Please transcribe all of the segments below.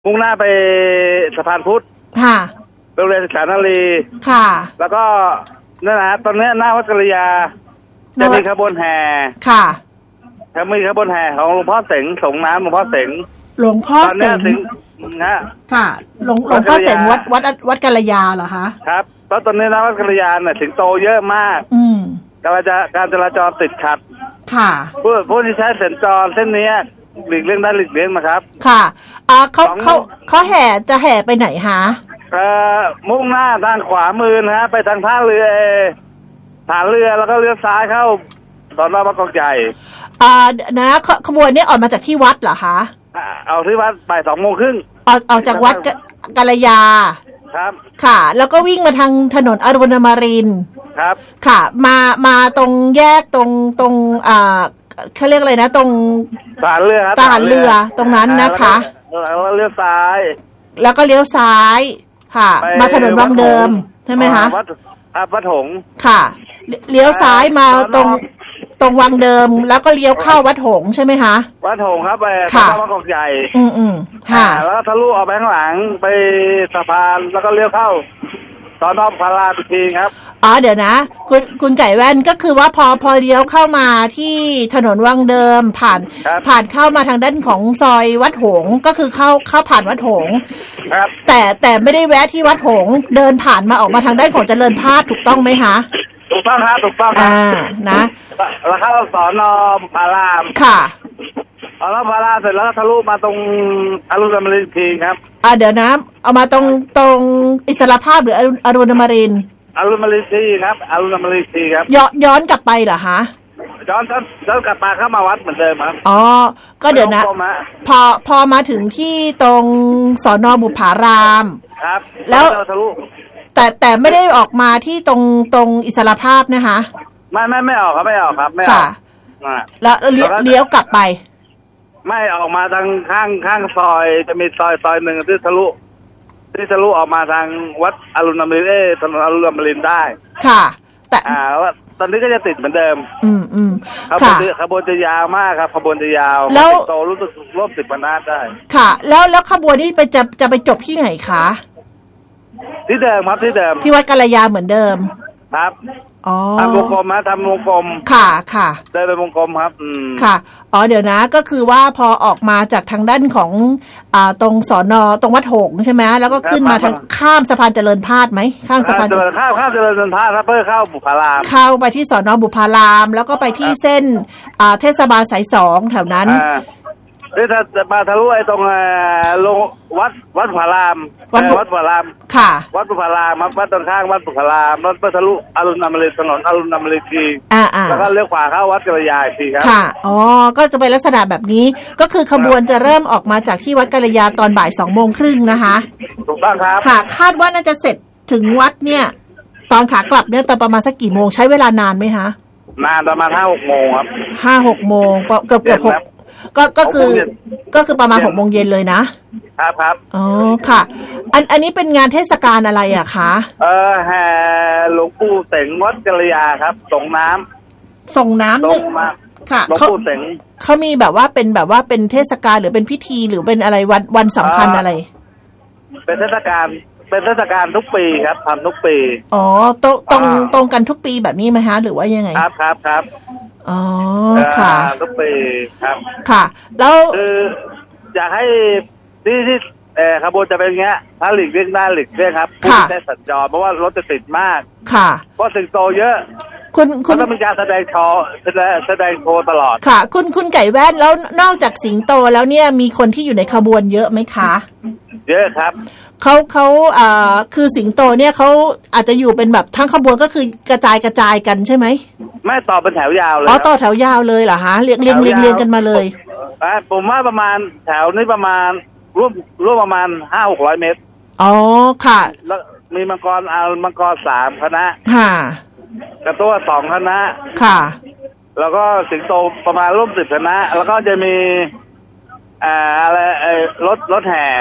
มุ่งหน้าไปสะพานพุทธค่ะโรงเรียนศึกษานารีค่ะแล้วก็นั่นนะตอนนี้หน้าวัดกัลยาจะมีขบวนแห่ค่ะจะมีขบวนแห่ของหลวงพ่อเสงส่งน้ำหลวงพ่อเสงนะค่ะหลวงพ่อเสงวัดกัลยาเหรอคะครับเพราะตอนนี้นะวัดกัลยาเนี่ยสิงโตเยอะมากการจราจรติดขัดค่ะผู้ที่ใช้สัญจรเส้นนี้หลีกเลี่ยงได้หลีกเลี่ยงนะครับค่ะเขาแห่ไปไหนฮะมุ่งหน้าทางขวามือนะฮะไปทางท่าเรือฐานเรือแล้วก็เลี้ยวซ้ายเข้าสน.บางกอกใหญ่นะขบวนนี้ออกมาจากที่วัดเหรอคะเอาที่วัดบ่าย 2:30 น. ออกจากวัดกัลยาครับค่ะแล้วก็วิ่งมาทางถนนอรุณอมรินทร์ครับค่ะมาตรงแยกตรงเขาเรียกอะไรนะตรงฐานเรือครับฐานเรือตรงนั้นนะคะแล้วเลี้ยวซ้ายแล้วก็เลี้ยวซ้ายค่ะมาถนนวังเดิมใช่ไหมคะวัดหงส์ค่ะเลี้ยวซ้ายมาตรงวังเดิมแล้วก็เลี้ยวเข้าวัดหงส์ใช่ไหมคะวัดหงส์ครับไปสน.บางกอกใหญ่ค่ะแล้วทะลุออกไปข้างหลังไปสะพานแล้วก็เลี้ยวเข้าสน.พารามอีกทีครับเดี๋ยวนะคุณไก่แว่นก็คือว่าพอเลี้ยวเข้ามาที่ถนนวังเดิมผ่านเข้ามาทางด้านของซอยวัดหงส์ก็คือเข้าผ่านวัดหงส์แต่ไม่ได้แวะที่วัดหงส์เดินผ่านมาออกมาทางด้านของเจริญพาสถูกต้องไหมคะถูกต้องครับถูกต้องนะแล้วเข้าสน.พารามค่ะสน.พารามเสร็จแล้วก็ทะลุมาตรงอรุณอมรินทร์ทีครับเดี๋ยวนะเอามาตรงอิสรภาพหรืออรุณอมรินทร์อรุณอมรินทร์ทีครับอรุณอมรินทร์ทีครับย้อนกลับไปเหรอคะย้อนกลับมาเข้ามาวัดเหมือนเดิมครับก็เดี๋ยวนะพอมาถึงที่ตรงสน.บุพารามครับแล้วแต่ไม่ได้ออกมาที่ตรงอิสรภาพนะคะไม่ออกครับไม่ออกครับไม่ออกแล้วเลี้ยวกลับไปไม่ออกมาทางข้างซอยจะมีซอยหนึ่งที่ทะลุออกมาทางวัดอรุณอมรินทร์ถนนอรุณอมรินทร์ได้ค่ะแต่ว่าตอนนี้ก็จะติดเหมือนเดิมขบวนจะยาวมากครับขบวนจะยาวแล้วโตรู้สึกร่วม10 นาทีได้ค่ะแล้วขบวนนี้จะไปจบที่ไหนคะที่เดิมครับที่เดิมที่วัดกัลยาเหมือนเดิมครับทำวงกลมนะทำวงกลมค่ะเดินเป็นวงกลมครับค่ะเดี๋ยวนะก็คือว่าพอออกมาจากทางด้านของตรงสน.ตรงวัดหงส์ใช่ไหมแล้วก็ขึ้นมาทางข้ามสะพานเจริญพาสไหมข้ามสะพานข้ามเจริญพาสครับเพื่อเข้าบุพารามเข้าไปที่สน.บุพารามแล้วก็ไปที่เส้นเทศบาลสาย2แถวนั้นจะมาทะลุไอ้ตรงลงวัดบุพารามวัดบุพารามค่ะวัดบุพารามวัดตรงข้างวัดบุพารามวัดทะลุอรุณอมรินทร์ถนนอรุณอมรินทร์ทีแล้วก็เลี้ยวขวาเข้าวัดกัลยาทีครับค่ะก็จะเป็นลักษณะแบบนี้ก็คือขบวนจะเริ่มออกมาจากที่วัดกัลยาตอนบ่าย 2:30 น.นะคะถูกต้องครับค่ะคาดว่าน่าจะเสร็จถึงวัดเนี่ยตอนขากลับเนี่ยตอนประมาณสักกี่โมงใช้เวลานานไหมคะนานประมาณ 5-6 โมงครับ 5-6 โมงเกือบ6ก็คือประมาณ 6 โมงเย็นเลยนะครับค่ะอันนี้เป็นงานเทศกาลอะไรอะคะแห่หลวงปู่เสงวัดกัลยาครับส่งน้ำค่ะหลวงปู่เสงเขามีแบบว่าเป็นเทศกาลหรือเป็นพิธีหรือเป็นอะไรวันสำคัญอะไรเป็นเทศกาลทุกปีครับทำทุกปีตรงกันทุกปีแบบนี้ไหมฮะหรือว่ายังไงครับค่ะทุกปีครับค่ะแล้วคืออยากให้ที่ขบวนจะเป็นอย่างเงี้ยถ้าหลีกเลี่ยงได้หลีกเลี่ยงครับผู้ใช้สัญจรเพราะว่ารถจะติดมากค่ะเพราะสิงโตเยอะคุณต้องมีการแสดงโชว์ตลอดค่ะคุณไก่แว่นแล้วนอกจากสิงโตแล้วเนี่ยมีคนที่อยู่ในขบวนเยอะไหมคะเยอะครับเขาคือสิงโตเนี่ยเขาอาจจะอยู่เป็นแบบทั้งขบวนก็คือกระจายกันใช่ไหมไม่ต่อเป็นแถวยาวเลยต่อแถวยาวเลยเหรอฮะเรียงกันมาเลยผมว่าประมาณแถวนี้ประมาณร่วมประมาณ 500-600 เมตรค่ะแล้วมีมังกร3 คณะค่ะกระตัว2 คณะค่ะแล้วก็สิงโตประมาณร่วม10 คณะแล้วก็จะมีอะไรรถแห่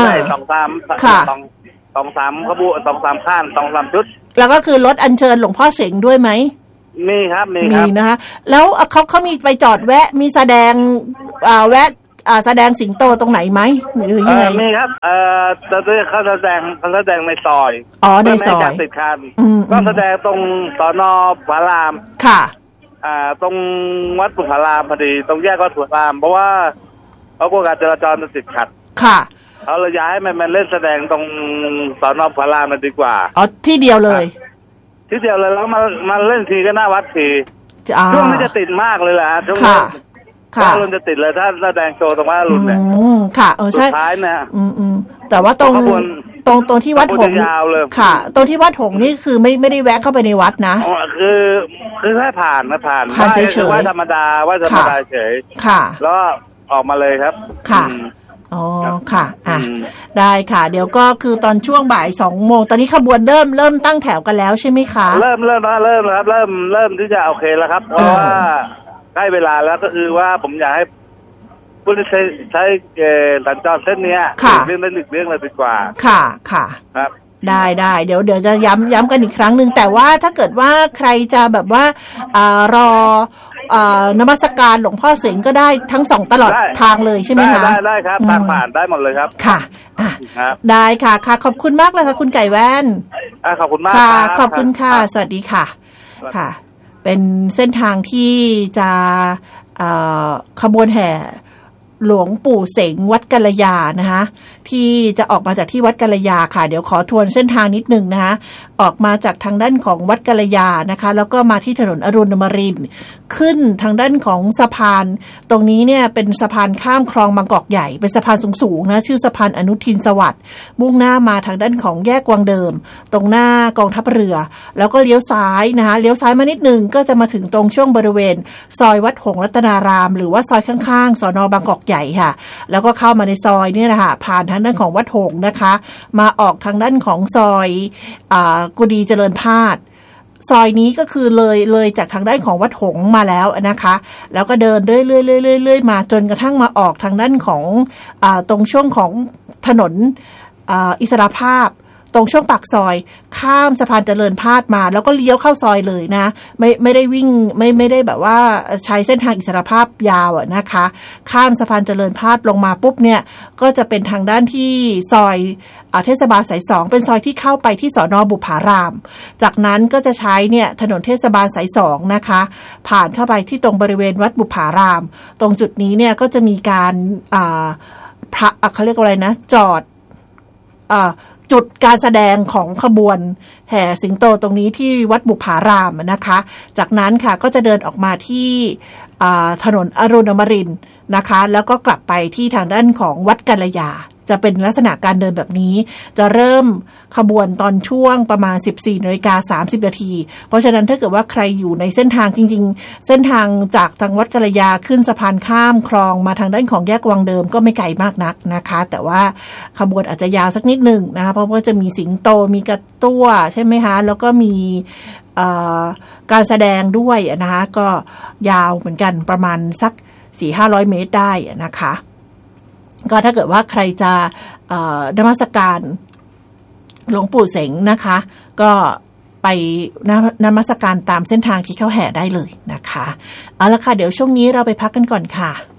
2-3ขบวน2-3 ขั้น2-3 ชุดแล้วก็คือรถอัญเชิญหลวงพ่อเสงด้วยไหมมีครับมีนะคะแล้วเขามีไปจอดแวะมีแสดงแวะแสดงสิงโตตรงไหนไหมหรือยังไงมีครับเขาแสดงในซอยในซอยติดคันก็แสดงตรงสน.พารามค่ะตรงวัดบุพารามพอดีตรงแยกวัดบุพารามเพราะว่าเขากลัวการจราจรจะติดขัดค่ะเขาเลยย้ายมันเล่นแสดงตรงสน.พารามมันดีกว่าที่เดียวเลยแล้วมาเล่นทีก็หน้าวัดทีช่วงนี้จะติดมากเลยแหละช่วงนี้ถ้ารุ่นจะติดเลยถ้าแสดงโชว์ตรงว่ารุ่นเนี่ยค่ะใช่สุดท้ายเนี่ยแต่ว่าตรงที่วัดหงส์ค่ะตรงที่วัดหงส์นี่คือไม่ได้แวะเข้าไปในวัดนะคือแค่ผ่านเฉยๆว่าธรรมดาเฉยค่ะแล้วออกมาเลยครับค่ะอ๋อค่ะได้ค่ะเดี๋ยวก็คือตอนช่วงบ่าย 2:00 ตอนนี้ขบวนเริ่มตั้งแถวกันแล้วใช่ไหมคะเริ่มครับเริ่มที่จะโอเคแล้วครับเพราะว่าใกล้เวลาแล้วก็คือว่าผมอยากให้ผู้ที่ใช้สัญจรเส้นนี้เรื่องนั้นอีกเรื่องเลยดีกว่าค่ะครับได้เดี๋ยวจะย้ำกันอีกครั้งนึงแต่ว่าถ้าเกิดว่าใครจะแบบว่ารอนมัสการหลวงพ่อเสงก็ได้ทั้ง2ตลอดทางเลยใช่ไหมคะได้ครับทางผ่านได้หมดเลยครับค่ะได้ค่ะขอบคุณมากเลยค่ะคุณไก่แว่นขอบคุณมากค่ะขอบคุณค่ะสวัสดีค่ะค่ะเป็นเส้นทางที่จะขบวนแห่หลวงปู่เสงวัดกัลยานะคะที่จะออกมาจากที่วัดกัลยาค่ะเดี๋ยวขอทวนเส้นทางนิดนึงนะคะออกมาจากทางด้านของวัดกัลยานะคะแล้วก็มาที่ถนนอรุณอมรินทร์ขึ้นทางด้านของสะพานตรงนี้เนี่ยเป็นสะพานข้ามคลองบางกอกใหญ่เป็นสะพานสูงๆนะชื่อสะพานอนุทินสวัสดิ์มุ่งหน้ามาทางด้านของแยกวังเดิมตรงหน้ากองทัพเรือแล้วก็เลี้ยวซ้ายนะคะเลี้ยวซ้ายมานิดนึงก็จะมาถึงตรงช่วงบริเวณซอยวัดหงส์รัตนารามหรือว่าซอยข้างๆสน.บางกอกใหญ่ค่ะแล้วก็เข้ามาในซอยนี่แหละค่ะผ่านทางด้านของวัดหงส์นะคะมาออกทางด้านของซอยกุดีเจริญพาสซอยนี้ก็คือเลยจากทางด้านของวัดหงส์มาแล้วนะคะแล้วก็เดินเรื่อยๆมาจนกระทั่งมาออกทางด้านของตรงช่วงของถนนอิสรภาพตรงช่วงปากซอยข้ามสะพานเจริญพาสมาแล้วก็เลี้ยวเข้าซอยเลยนะไม่ได้วิ่งไม่ได้แบบว่าใช้เส้นทางอิสรภาพยาวนะคะข้ามสะพานเจริญพาสลงมาปุ๊บเนี่ยก็จะเป็นทางด้านที่ซอยเทศบาลสาย2เป็นซอยที่เข้าไปที่สน.บุพารามจากนั้นก็จะใช้เนี่ยถนนเทศบาลสาย2นะคะผ่านเข้าไปที่ตรงบริเวณวัดบุพารามตรงจุดนี้เนี่ยก็จะมีการพระเขาเรียกว่าอะไรนะจอดจุดการแสดงของขบวนแห่สิงโตตรงนี้ที่วัดบุพารามนะคะจากนั้นค่ะก็จะเดินออกมาที่ถนนอรุณอมรินทร์นะคะแล้วก็กลับไปที่ทางด้านของวัดกัลยาจะเป็นลักษณะการเดินแบบนี้จะเริ่มขบวนตอนช่วงประมาณ 14:30 น.เพราะฉะนั้นถ้าเกิดว่าใครอยู่ในเส้นทางจริงๆเส้นทางจากทางวัดกัลยาขึ้นสะพานข้ามคลองมาทางด้านของแยกวังเดิมก็ไม่ไกลมากนักนะคะแต่ว่าขบวนอาจจะยาวสักนิดนึงนะคะเพราะว่าจะมีสิงโตมีกระตั้วใช่ไหมคะแล้วก็มีการแสดงด้วยนะคะก็ยาวเหมือนกันประมาณสัก 400-500 เมตรได้นะคะก็ถ้าเกิดว่าใครจะนมัสการหลวงปู่เสงนะคะก็ไปนมัสการตามเส้นทางที่เขาแห่ได้เลยนะคะเอาละค่ะเดี๋ยวช่วงนี้เราไปพักกันก่อนค่ะ